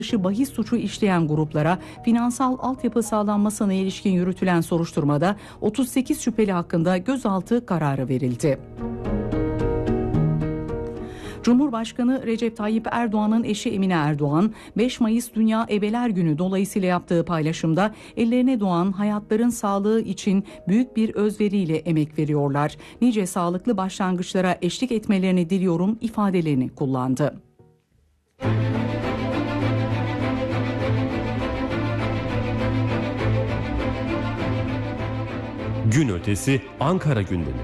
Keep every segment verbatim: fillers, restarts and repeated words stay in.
dışı bahis suçu işleyen gruplara finansal altyapı sağlanmasına ilişkin yürütülen soruşturmada otuz sekiz şüpheli hakkında gözaltı kararı verildi. Cumhurbaşkanı Recep Tayyip Erdoğan'ın eşi Emine Erdoğan, beş Mayıs Dünya Ebeler Günü dolayısıyla yaptığı paylaşımda ellerine doğan hayatların sağlığı için büyük bir özveriyle emek veriyorlar. Nice sağlıklı başlangıçlara eşlik etmelerini diliyorum ifadelerini kullandı. Gün ötesi Ankara gündemi.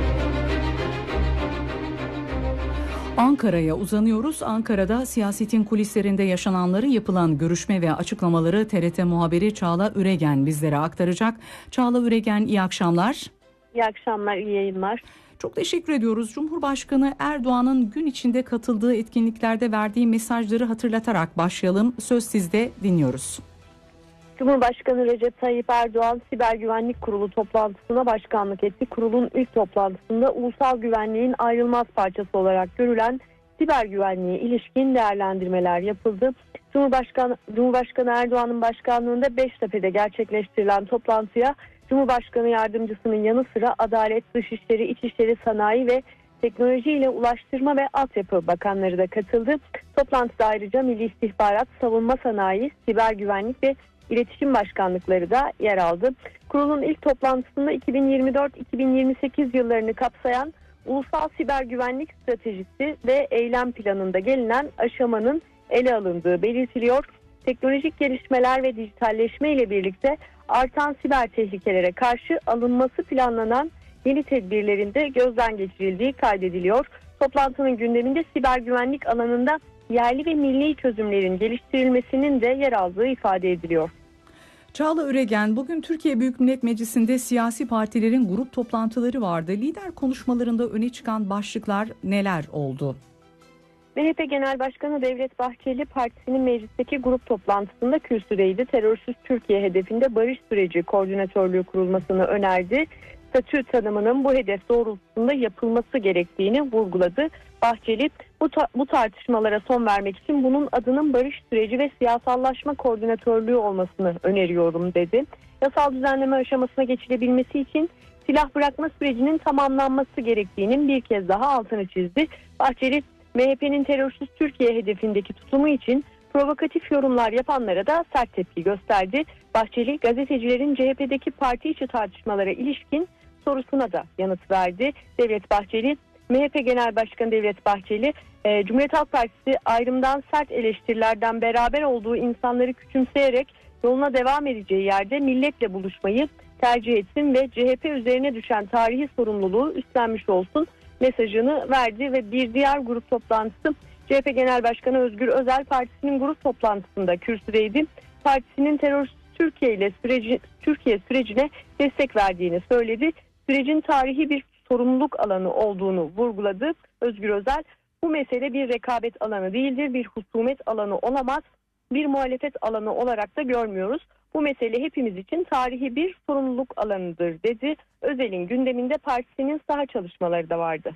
Ankara'ya uzanıyoruz. Ankara'da siyasetin kulislerinde yaşananları, yapılan görüşme ve açıklamaları T R T muhabiri Çağla Üregen bizlere aktaracak. Çağla Üregen, iyi akşamlar. İyi akşamlar, iyi yayınlar. Çok teşekkür ediyoruz. Cumhurbaşkanı Erdoğan'ın gün içinde katıldığı etkinliklerde verdiği mesajları hatırlatarak başlayalım. Söz sizde, dinliyoruz. Cumhurbaşkanı Recep Tayyip Erdoğan Siber Güvenlik Kurulu toplantısına başkanlık etti. Kurulun ilk toplantısında ulusal güvenliğin ayrılmaz parçası olarak görülen siber güvenliğe ilişkin değerlendirmeler yapıldı. Cumhurbaşkanı, Cumhurbaşkanı Erdoğan'ın başkanlığında Beştepe'de gerçekleştirilen toplantıya Cumhurbaşkanı Yardımcısının yanı sıra Adalet, Dışişleri, İçişleri, Sanayi ve Teknoloji ile Ulaştırma ve Altyapı Bakanları da katıldı. Toplantıda ayrıca Milli İstihbarat, Savunma Sanayi, Siber Güvenlik ve İletişim Başkanlıkları da yer aldı. Kurulun ilk toplantısında iki bin yirmi dört iki bin yirmi sekiz yıllarını kapsayan Ulusal Siber Güvenlik Stratejisi ve Eylem Planı'nda gelinen aşamanın ele alındığı belirtiliyor. Teknolojik gelişmeler ve dijitalleşme ile birlikte artan siber tehlikelere karşı alınması planlanan yeni tedbirlerin de gözden geçirildiği kaydediliyor. Toplantının gündeminde siber güvenlik alanında yerli ve milli çözümlerin geliştirilmesinin de yer aldığı ifade ediliyor. Çağla Üregen, bugün Türkiye Büyük Millet Meclisi'nde siyasi partilerin grup toplantıları vardı. Lider konuşmalarında öne çıkan başlıklar neler oldu? M H P Genel Başkanı Devlet Bahçeli partisinin meclisteki grup toplantısında kürsüdeydi. Terörsüz Türkiye hedefinde barış süreci koordinatörlüğü kurulmasını önerdi. Statü tanımının bu hedef doğrultusunda yapılması gerektiğini vurguladı. Bahçeli bu, ta- bu tartışmalara son vermek için bunun adının barış süreci ve siyasallaşma koordinatörlüğü olmasını öneriyorum dedi. Yasal düzenleme aşamasına geçilebilmesi için silah bırakma sürecinin tamamlanması gerektiğinin bir kez daha altını çizdi. Bahçeli M H P'nin terörsüz Türkiye hedefindeki tutumu için provokatif yorumlar yapanlara da sert tepki gösterdi. Bahçeli gazetecilerin C H P'deki parti içi tartışmalara ilişkin sorusuna da yanıt verdi. Devlet Bahçeli, M H P Genel Başkanı Devlet Bahçeli, e, Cumhuriyet Halk Partisi ayrımdan sert eleştirilerden beraber olduğu insanları küçümseyerek yoluna devam edeceği yerde milletle buluşmayı tercih etsin ve C H P üzerine düşen tarihi sorumluluğu üstlenmiş olsun mesajını verdi ve bir diğer grup toplantısı C H P Genel Başkanı Özgür Özel partisinin grup toplantısında kürsüdeydi. Partisinin terörsüz Türkiye ile süreci, Türkiye sürecine destek verdiğini söyledi. Sürecin tarihi bir sorumluluk alanı olduğunu vurguladı. Özgür Özel, bu mesele bir rekabet alanı değildir, bir husumet alanı olamaz, bir muhalefet alanı olarak da görmüyoruz. Bu mesele hepimiz için tarihi bir sorumluluk alanıdır dedi. Özel'in gündeminde partisinin saha çalışmaları da vardı.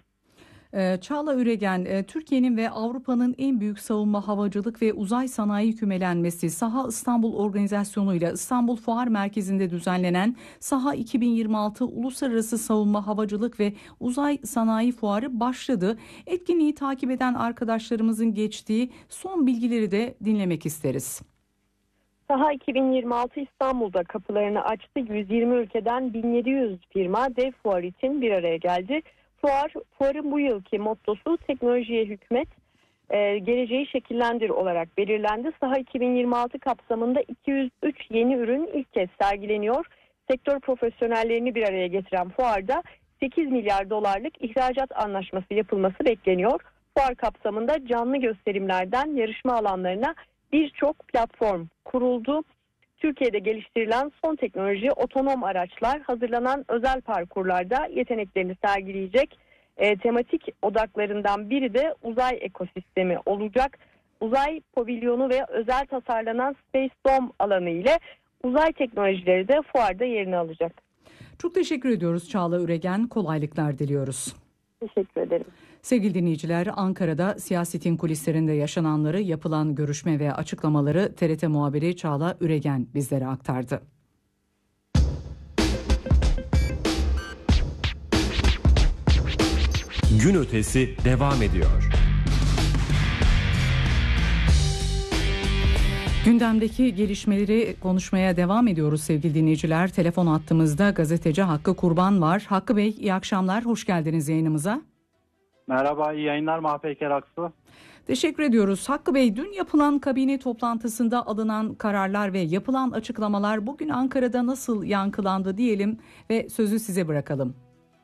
Çağla Üregen, Türkiye'nin ve Avrupa'nın en büyük savunma, havacılık ve uzay sanayi kümelenmesi Saha İstanbul Organizasyonu ile İstanbul Fuar Merkezi'nde düzenlenen Saha iki bin yirmi altı Uluslararası Savunma, Havacılık ve Uzay Sanayi Fuarı başladı. Etkinliği takip eden arkadaşlarımızın geçtiği son bilgileri de dinlemek isteriz. Saha iki bin yirmi altı İstanbul'da kapılarını açtı. yüz yirmi ülkeden bin yedi yüz firma dev fuar için bir araya geldi. Fuar, fuarın bu yılki mottosu teknolojiye hükmet, e, geleceği şekillendir olarak belirlendi. Saha iki bin yirmi altı kapsamında iki yüz üç yeni ürün ilk kez sergileniyor. Sektör profesyonellerini bir araya getiren fuarda sekiz milyar dolarlık ihracat anlaşması yapılması bekleniyor. Fuar kapsamında canlı gösterimlerden yarışma alanlarına birçok platform kuruldu. Türkiye'de geliştirilen son teknoloji otonom araçlar hazırlanan özel parkurlarda yeteneklerini sergileyecek. E, tematik odaklarından biri de uzay ekosistemi olacak. Uzay pavilyonu ve özel tasarlanan Space Dome alanı ile uzay teknolojileri de fuarda yerini alacak. Çok teşekkür ediyoruz Çağla Üregen. Kolaylıklar diliyoruz. Teşekkür ederim. Sevgili dinleyiciler, Ankara'da siyasetin kulislerinde yaşananları, yapılan görüşme ve açıklamaları T R T muhabiri Çağla Üregen bizlere aktardı. Gün ötesi devam ediyor. Gündemdeki gelişmeleri konuşmaya devam ediyoruz sevgili dinleyiciler. Telefon hattımızda gazeteci Hakkı Kurban var. Hakkı Bey, iyi akşamlar, hoş geldiniz yayınımıza. Merhaba, iyi yayınlar Mahpeker Aksu. Teşekkür ediyoruz. Hakkı Bey, dün yapılan kabine toplantısında alınan kararlar ve yapılan açıklamalar bugün Ankara'da nasıl yankılandı diyelim ve sözü size bırakalım.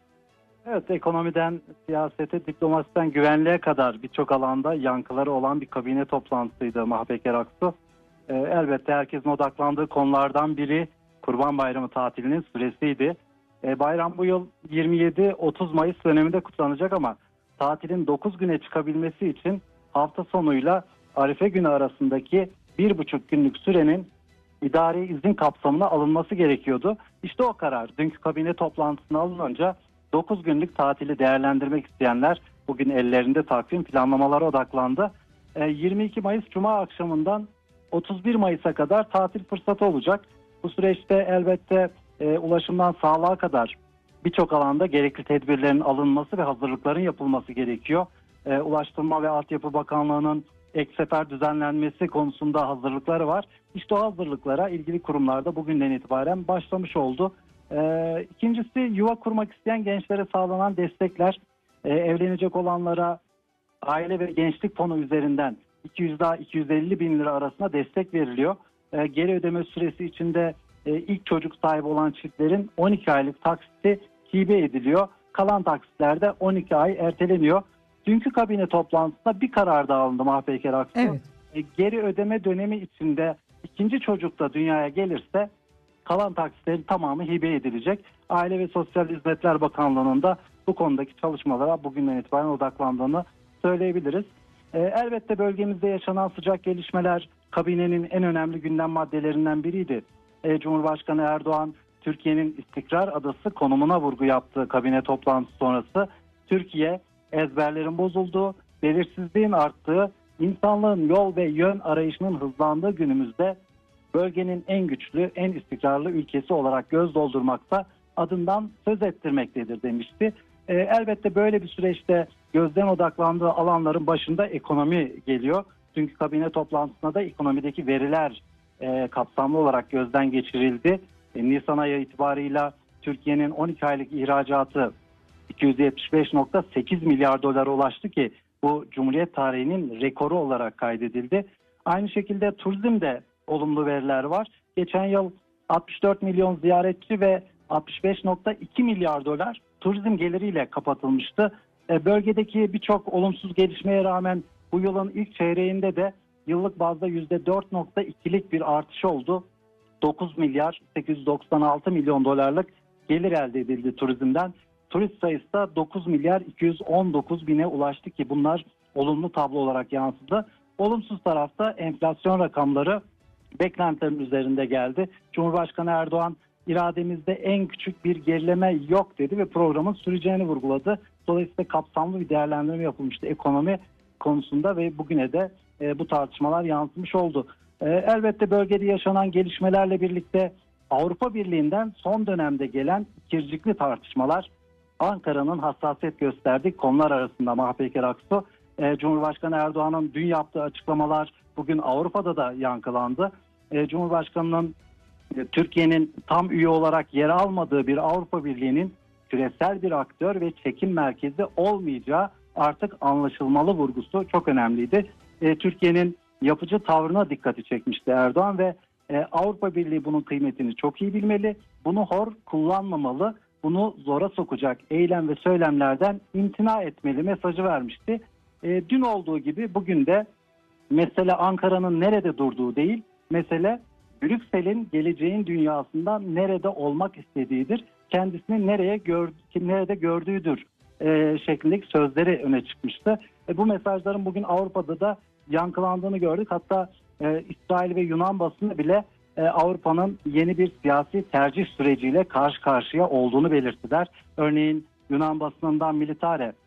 Evet, ekonomiden siyasete, diplomasiden güvenliğe kadar birçok alanda yankıları olan bir kabine toplantısıydı Mahpeker Aksu. Ee, elbette herkesin odaklandığı konulardan biri Kurban Bayramı tatilinin süresiydi. Ee, bayram bu yıl yirmi yedi otuz Mayıs döneminde kutlanacak ama tatilin dokuz güne çıkabilmesi için hafta sonuyla Arife günü arasındaki bir buçuk günlük sürenin idari izin kapsamına alınması gerekiyordu. İşte o karar dünkü kabine toplantısına alınınca dokuz günlük tatili değerlendirmek isteyenler bugün ellerinde takvim planlamalara odaklandı. yirmi iki Mayıs Cuma akşamından otuz bir Mayıs'a kadar tatil fırsatı olacak. Bu süreçte elbette e, ulaşımdan sağlığa kadar birçok alanda gerekli tedbirlerin alınması ve hazırlıkların yapılması gerekiyor. E, Ulaştırma ve Altyapı Bakanlığı'nın ek sefer düzenlenmesi konusunda hazırlıkları var. İşte o hazırlıklara ilgili kurumlarda bugünden itibaren başlamış oldu. E, ikincisi yuva kurmak isteyen gençlere sağlanan destekler. E, evlenecek olanlara aile ve gençlik fonu üzerinden iki yüz daha iki yüz elli bin lira arasında destek veriliyor. E, geri ödeme süresi içinde e, ilk çocuk sahibi olan çiftlerin on iki aylık taksiti hibe ediliyor. Kalan taksitlerde on iki ay erteleniyor. Dünkü kabine toplantısında bir karar daha alındı Mahpeker Aksu. Evet. E, geri ödeme dönemi içinde ikinci çocuk da dünyaya gelirse kalan taksitlerin tamamı hibe edilecek. Aile ve Sosyal Hizmetler Bakanlığı'nın da bu konudaki çalışmalara bugünden itibaren odaklandığını söyleyebiliriz. E, elbette bölgemizde yaşanan sıcak gelişmeler kabinenin en önemli gündem maddelerinden biriydi. E, Cumhurbaşkanı Erdoğan Türkiye'nin istikrar adası konumuna vurgu yaptığı kabine toplantısı sonrası Türkiye ezberlerin bozulduğu, belirsizliğin arttığı, insanlığın yol ve yön arayışının hızlandığı günümüzde bölgenin en güçlü, en istikrarlı ülkesi olarak göz doldurmakta, adından söz ettirmektedir demişti. E, elbette böyle bir süreçte gözden odaklandığı alanların başında ekonomi geliyor. Çünkü kabine toplantısında da ekonomideki veriler e, kapsamlı olarak gözden geçirildi. E, Nisan ayı itibarıyla Türkiye'nin on iki aylık ihracatı iki yüz yetmiş beş virgül sekiz milyar dolara ulaştı ki bu Cumhuriyet tarihinin rekoru olarak kaydedildi. Aynı şekilde turizmde olumlu veriler var. Geçen yıl altmış dört milyon ziyaretçi ve altmış beş virgül iki milyar dolar turizm geliriyle kapatılmıştı. E, bölgedeki birçok olumsuz gelişmeye rağmen bu yılın ilk çeyreğinde de yıllık bazda yüzde dört virgül ikilik bir artış oldu. dokuz milyar sekiz yüz doksan altı milyon dolarlık gelir elde edildi turizmden. Turist sayısı da dokuz milyar iki yüz on dokuz bine ulaştı ki bunlar olumlu tablo olarak yansıdı. Olumsuz tarafta enflasyon rakamları beklentilerin üzerinde geldi. Cumhurbaşkanı Erdoğan irademizde en küçük bir gerileme yok dedi ve programın süreceğini vurguladı. Dolayısıyla kapsamlı bir değerlendirme yapılmıştı ekonomi konusunda ve bugüne de e, bu tartışmalar yansımış oldu. E, elbette bölgede yaşanan gelişmelerle birlikte Avrupa Birliği'nden son dönemde gelen ikircikli tartışmalar Ankara'nın hassasiyet gösterdiği konular arasında Mahpeker Aksu. E, Cumhurbaşkanı Erdoğan'ın dün yaptığı açıklamalar bugün Avrupa'da da yankılandı. E, Cumhurbaşkanı'nın e, Türkiye'nin tam üye olarak yer almadığı bir Avrupa Birliği'nin küresel bir aktör ve çekim merkezi olmayacağı artık anlaşılmalı vurgusu çok önemliydi. E, Türkiye'nin yapıcı tavrına dikkati çekmişti Erdoğan ve e, Avrupa Birliği bunun kıymetini çok iyi bilmeli. Bunu hor kullanmamalı. Bunu zora sokacak eylem ve söylemlerden imtina etmeli mesajı vermişti. E, dün olduğu gibi bugün de mesele Ankara'nın nerede durduğu değil, mesele Brüksel'in geleceğin dünyasında nerede olmak istediğidir. Kendisini nereye gör, nerede gördüğüdür e, şeklindeki sözleri öne çıkmıştı. E, bu mesajların bugün Avrupa'da da yankılandığını gördük. Hatta e, İsrail ve Yunan basını bile e, Avrupa'nın yeni bir siyasi tercih süreciyle karşı karşıya olduğunu belirttiler. Örneğin Yunan basınından Militare,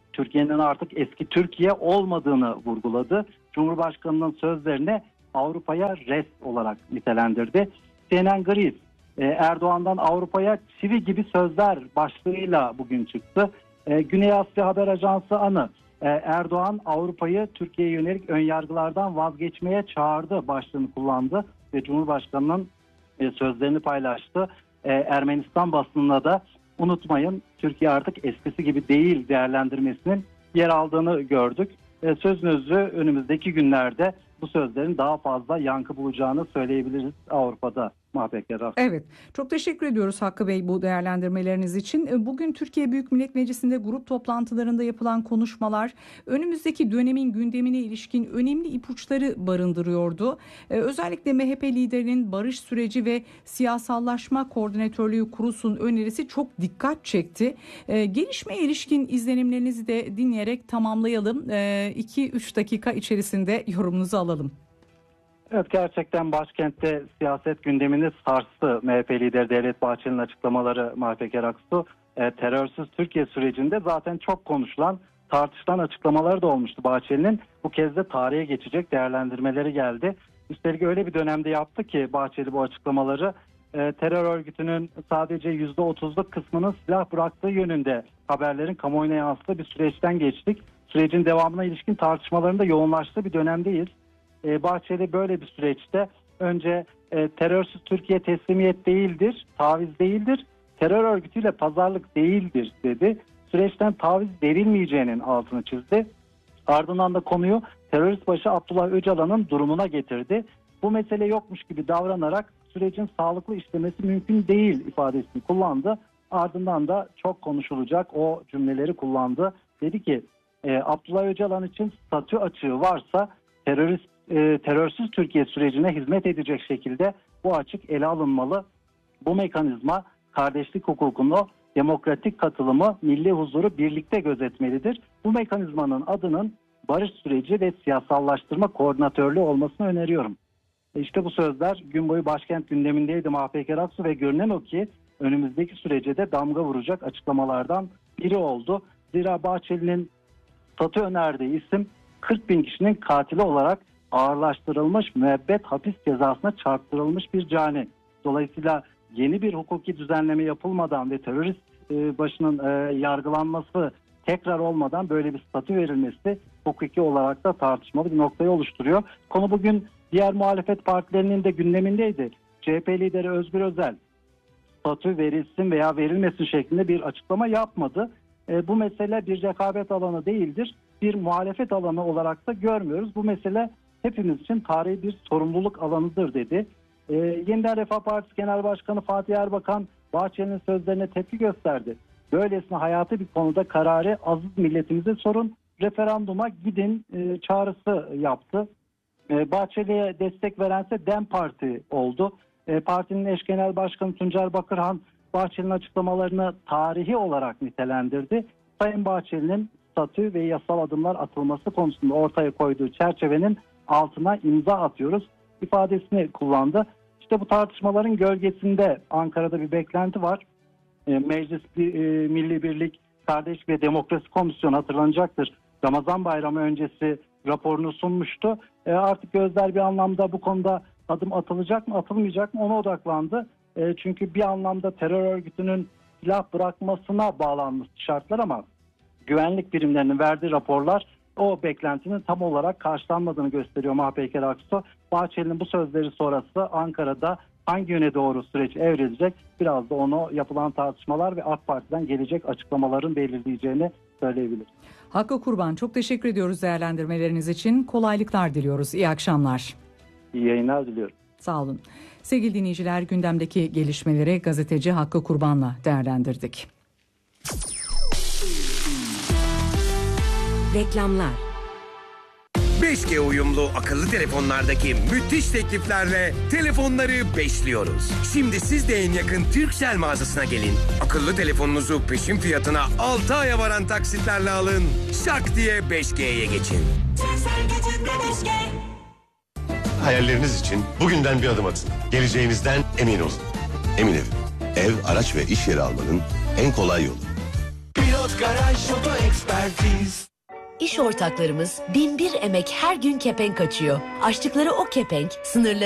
Türkiye'nin artık eski Türkiye olmadığını vurguladı. Cumhurbaşkanının sözlerini Avrupa'ya rest olarak nitelendirdi. C N N Greece, Erdoğan'dan Avrupa'ya çivi gibi sözler başlığıyla bugün çıktı. Güney Asya Haber Ajansı ANı, Erdoğan Avrupa'yı Türkiye'ye yönelik önyargılardan vazgeçmeye çağırdı başlığını kullandı ve Cumhurbaşkanı'nın sözlerini paylaştı. Ermenistan basınına da unutmayın Türkiye artık eskisi gibi değil değerlendirmesinin yer aldığını gördük. Sözün özü önümüzdeki günlerde bu sözlerin daha fazla yankı bulacağını söyleyebiliriz Avrupa'da. Evet, çok teşekkür ediyoruz Hakkı Bey bu değerlendirmeleriniz için. Bugün Türkiye Büyük Millet Meclisi'nde grup toplantılarında yapılan konuşmalar önümüzdeki dönemin gündemine ilişkin önemli ipuçları barındırıyordu. Özellikle M H P liderinin barış süreci ve siyasallaşma koordinatörlüğü kurulsun önerisi çok dikkat çekti. Gelişmeye ilişkin izlenimlerinizi de dinleyerek tamamlayalım. iki üç dakika içerisinde yorumunuzu alalım. Evet, gerçekten başkentte siyaset gündemini sarstı M H P lideri Devlet Bahçeli'nin açıklamaları Mahpek Aksu. E, terörsüz Türkiye sürecinde zaten çok konuşulan, tartışılan açıklamaları da olmuştu Bahçeli'nin. Bu kez de tarihe geçecek değerlendirmeleri geldi. Üstelik öyle bir dönemde yaptı ki Bahçeli bu açıklamaları e, terör örgütünün sadece yüzde otuzluk kısmının silah bıraktığı yönünde haberlerin kamuoyuna yansıdığı bir süreçten geçtik. Sürecin devamına ilişkin tartışmaların da yoğunlaştığı bir dönemdeyiz. Bahçeli böyle bir süreçte önce e, terörsüz Türkiye teslimiyet değildir, taviz değildir, terör örgütüyle pazarlık değildir dedi. Süreçten taviz verilmeyeceğinin altını çizdi. Ardından da konuyu terörist başı Abdullah Öcalan'ın durumuna getirdi. Bu mesele yokmuş gibi davranarak sürecin sağlıklı işlemesi mümkün değil ifadesini kullandı. Ardından da çok konuşulacak o cümleleri kullandı. Dedi ki e, Abdullah Öcalan için statü açığı varsa terörist E, terörsüz Türkiye sürecine hizmet edecek şekilde bu açık ele alınmalı. Bu mekanizma kardeşlik hukukunu, demokratik katılımı, milli huzuru birlikte gözetmelidir. Bu mekanizmanın adının barış süreci ve siyasallaştırma koordinatörlüğü olmasını öneriyorum. E işte bu sözler gün boyu başkent gündemindeydi Mahpek Aksu ve görünen o ki önümüzdeki sürece de damga vuracak açıklamalardan biri oldu. Zira Bahçeli'nin statü önerdiği isim kırk bin kişinin katili olarak ağırlaştırılmış, müebbet hapis cezasına çarptırılmış bir cani. Dolayısıyla yeni bir hukuki düzenleme yapılmadan ve terörist e, başının e, yargılanması tekrar olmadan böyle bir statü verilmesi hukuki olarak da tartışmalı bir noktayı oluşturuyor. Konu bugün diğer muhalefet partilerinin de gündemindeydi. C H P lideri Özgür Özel statü verilsin veya verilmesin şeklinde bir açıklama yapmadı. E, bu mesele bir rekabet alanı değildir. Bir muhalefet alanı olarak da görmüyoruz. Bu mesele hepimiz için tarihi bir sorumluluk alanıdır dedi. Ee, Yeniden Refah Partisi Genel Başkanı Fatih Erbakan Bahçeli'nin sözlerine tepki gösterdi. Böylesine hayati bir konuda kararı aziz milletimize sorun, referanduma gidin e, çağrısı yaptı. E, Bahçeli'ye destek verense DEM Parti oldu. E, partinin eş genel başkanı Tuncer Bakırhan Bahçeli'nin açıklamalarını tarihi olarak nitelendirdi. Sayın Bahçeli'nin statü ve yasal adımlar atılması konusunda ortaya koyduğu çerçevenin altına imza atıyoruz ifadesini kullandı. İşte bu tartışmaların gölgesinde Ankara'da bir beklenti var. E, Meclis e, Milli Birlik Kardeşlik ve Demokrasi Komisyonu hatırlanacaktır. Ramazan Bayramı öncesi raporunu sunmuştu. E, artık gözler bir anlamda bu konuda adım atılacak mı atılmayacak mı ona odaklandı. E, çünkü bir anlamda terör örgütünün silah bırakmasına bağlanmış şartlar ama güvenlik birimlerinin verdiği raporlar o beklentinin tam olarak karşılanmadığını gösteriyor Mahpek Aksu. Bahçeli'nin bu sözleri sonrası Ankara'da hangi yöne doğru süreç evrilecek biraz da onu yapılan tartışmalar ve AK Parti'den gelecek açıklamaların belirleyeceğini söyleyebiliriz. Hakkı Kurban, çok teşekkür ediyoruz değerlendirmeleriniz için. Kolaylıklar diliyoruz. İyi akşamlar. İyi yayınlar diliyorum. Sağ olun. Sevgili dinleyiciler, gündemdeki gelişmeleri gazeteci Hakkı Kurban'la değerlendirdik. Reklamlar. beş G uyumlu akıllı telefonlardaki müthiş tekliflerle telefonları beşliyoruz. Şimdi siz de en yakın Turkcell mağazasına gelin. Akıllı telefonunuzu peşin fiyatına altı aya varan taksitlerle alın. Şak diye beş G'ye geçin. Hayalleriniz için bugünden bir adım atın. Geleceğinizden emin olun. Emin Ev. Ev, araç ve iş yeri almanın en kolay yolu. Pilot Garaj Oto Ekspertiz. İş ortaklarımız bin bir emek her gün kepenk açıyor. Açtıkları o kepenk sınırları